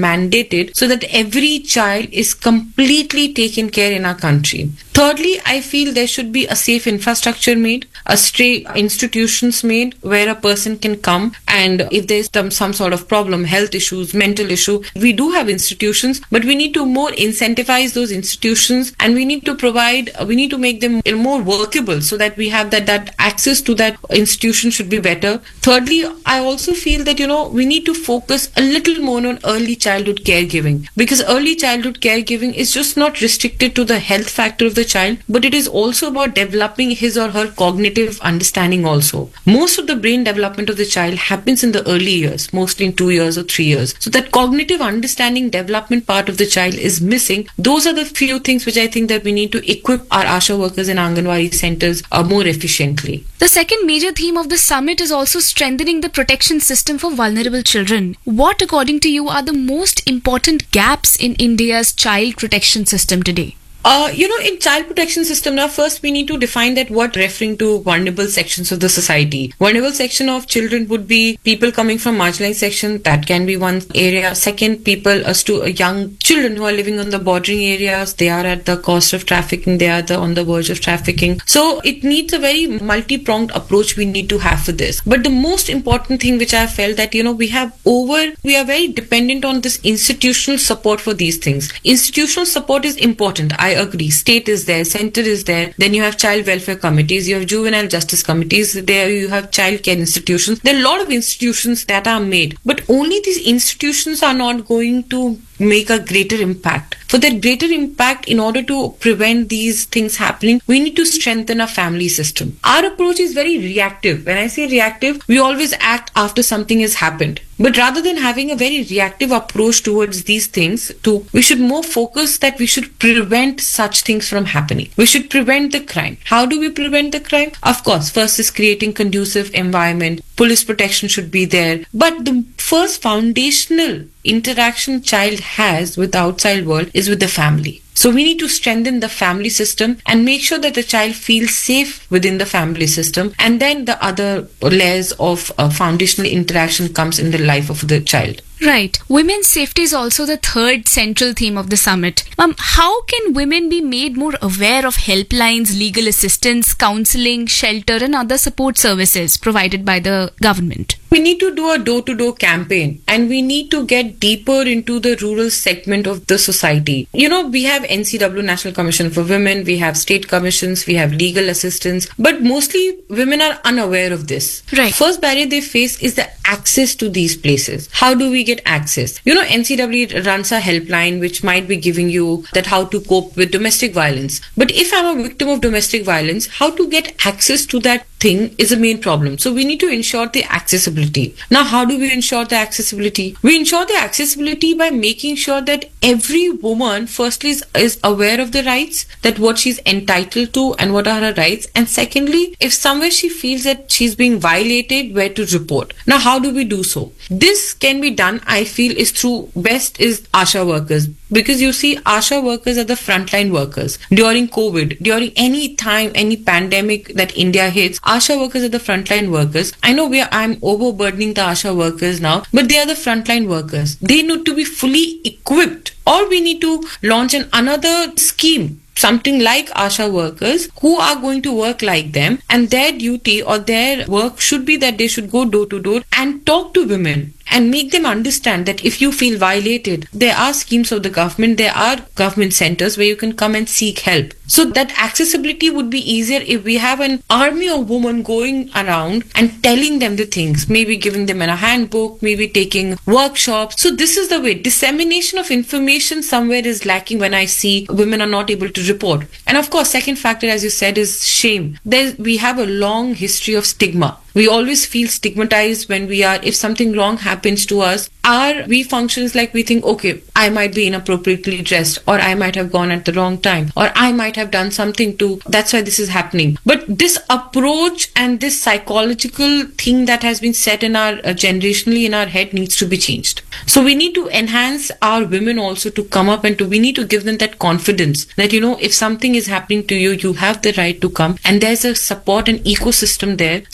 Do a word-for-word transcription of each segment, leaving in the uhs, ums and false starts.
and mandated so that every child is completely taken care in our country. Thirdly, I feel there should be a safe infrastructure made, a stray institutions made where a person can come, and if there's some, some sort of problem, health issues, mental issue, we do have institutions, but we need to more incentivize those institutions, and we need to provide, we need to make them more workable so that we have that, that access to that institution should be better. Thirdly, I also feel that, you know, we need to focus a little more on early childhood caregiving, because early childhood caregiving is just not restricted to the health factor of the child, but it is also about developing his or her cognitive understanding also. Most of the brain development of the child happens in the early years, mostly in two years or three years. So that cognitive understanding development part of the child is missing. Those are the few things which I think that we need to equip our Asha workers and Anganwadi centers uh, more efficiently. The second major theme of the summit is also strengthening the protection system for vulnerable children. What, according to you, are the most important gaps in India's child protection system today? Uh, you know, in child protection system, now first we need to define that what referring to vulnerable sections of the society. Vulnerable section of children would be people coming from marginalized section. That can be one area. Second, people as to young children who are living on the bordering areas. They are at the cost of trafficking. They are the, on the verge of trafficking. So it needs a very multi-pronged approach we need to have for this. But the most important thing which I felt that, you know, we have over, we are very dependent on this institutional support for these things. Institutional support is important. I agree. State is there, center is there. Then you have child welfare committees, you have juvenile justice committees, there you have child care institutions. There are a lot of institutions that are made, but only these institutions are not going to make a greater impact. For that greater impact, in order to prevent these things happening, we need to strengthen our family system. Our approach is very reactive. When I say reactive, we always act after something has happened. But rather than having a very reactive approach towards these things, to we should more focus that we should prevent such things from happening. We should prevent the crime. How do we prevent the crime? Of course, first is creating conducive environment. Police protection should be there. But the first foundational interaction child has with the outside world is with the family. So we need to strengthen the family system and make sure that the child feels safe within the family system, and then the other layers of uh, foundational interaction comes in the life of the child. Right. Women's safety is also the third central theme of the summit. Um, how can women be made more aware of helplines, legal assistance, counseling, shelter and other support services provided by the government? We need to do a door-to-door campaign, and we need to get deeper into the rural segment of the society. You know, we have N C W, National Commission for Women, we have state commissions, we have legal assistance, but mostly women are unaware of this. Right. First barrier they face is the access to these places. How do we get access? You know, N C W runs a helpline which might be giving you that how to cope with domestic violence. But if I'm a victim of domestic violence, how to get access to that thing is a main problem. So we need to ensure the accessibility. Now, how do we ensure the accessibility? We ensure the accessibility by making sure that every woman firstly is, is aware of the rights, that what she's entitled to and what are her rights. And secondly, if somewhere she feels that she's being violated, where to report. Now, how do we do so? This can be done, I feel, is through best is Asha workers. Because you see, Asha workers are the frontline workers. During COVID, during any time, any pandemic that India hits, Asha workers are the frontline workers. I know we are, I'm overburdening the Asha workers now, but they are the frontline workers. They need to be fully equipped, or we need to launch an another scheme, something like Asha workers who are going to work like them, and their duty or their work should be that they should go door to door and talk to women and make them understand that if you feel violated, there are schemes of the government, there are government centers where you can come and seek help. So that accessibility would be easier if we have an army of women going around and telling them the things, maybe giving them a handbook, maybe taking workshops. So this is the way. Dissemination of information somewhere is lacking when I see women are not able to report. And of course, second factor, as you said, is shame. There, we have a long history of stigma. We always feel stigmatized when we are, if something wrong happens to us, our we functions like we think, okay, I might be inappropriately dressed, or I might have gone at the wrong time, or I might have done something to, that's why this is happening. But this approach and this psychological thing that has been set in our, uh, generationally in our head needs to be changed. So we need to enhance our women also to come up and to, we need to give them that confidence that, you know, if something is happening to you, you have the right to come, and there's a support and ecosystem there standing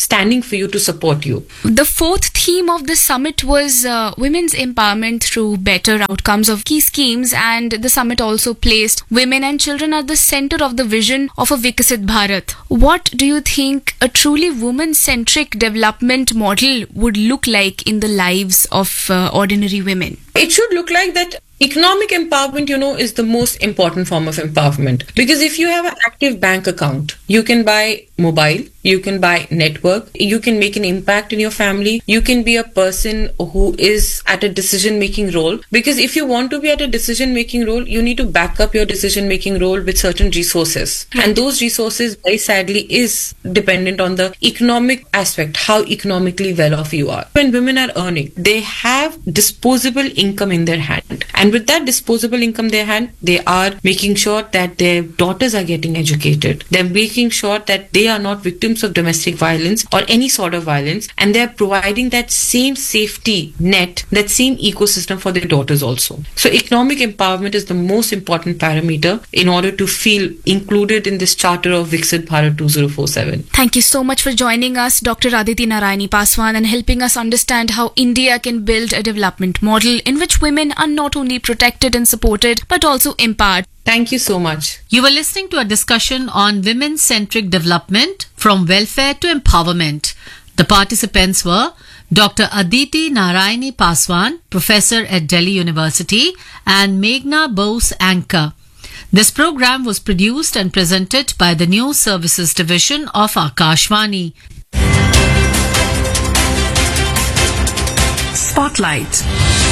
for you to support you. The fourth theme of the summit was uh, women's empowerment through better outcomes of key schemes, and the summit also placed women and children at the center of the vision of a Viksit Bharat. What do you think a truly woman-centric development model would look like in the lives of uh, ordinary women? It should look like that economic empowerment, you know, is the most important form of empowerment. Because if you have an active bank account, you can buy mobile, you can buy network, you can make an impact in your family, you can be a person who is at a decision-making role. Because if you want to be at a decision-making role, you need to back up your decision-making role with certain resources. And those resources, very sadly, is dependent on the economic aspect, how economically well off you are. When women are earning, they have disposable income in their hand. And with that disposable income they had, they are making sure that their daughters are getting educated. They're making sure that they are not victims of domestic violence or any sort of violence. And they're providing that same safety net, that same ecosystem for their daughters also. So economic empowerment is the most important parameter in order to feel included in this charter of Viksit Bharat two thousand forty-seven. Thank you so much for joining us, Doctor Aditi Narayani Paswan, and helping us understand how India can build a development model in which women are not only protected and supported, but also empowered. Thank you so much. You were listening to a discussion on women-centric development from welfare to empowerment. The participants were Doctor Aditi Narayani Paswan, Professor at Delhi University, and Meghna Bose, anchor. This program was produced and presented by the News Services Division of Akashvani. Spotlight.